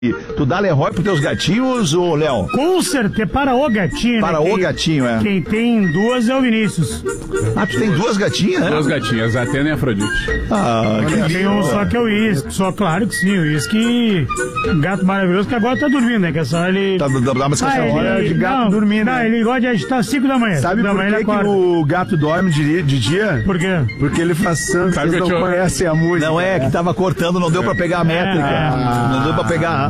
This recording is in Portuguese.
Tu dá Leroy pros teus gatinhos, ô Léo? Com certeza, para o gatinho. Para né? o gatinho, é. Quem tem duas é o Vinícius. Ah, tu tem duas gatinhas, né? Duas gatinhas, a Atena e a Afrodite. Ah, Eu tenho um só que é o Whisky. Só, claro que sim, o Whisky, um gato maravilhoso que agora tá dormindo, né? Que é só ele... Dá uma hora de gato dormindo, Não, né? ele gosta de agitar às 5 da manhã. Sabe por que o gato dorme de dia? Por quê? Porque ele faz santo, Sabe vocês que não eu te- conhecem a música. Não é, que tava cortando, não deu pra pegar a métrica. Não deu pra pegar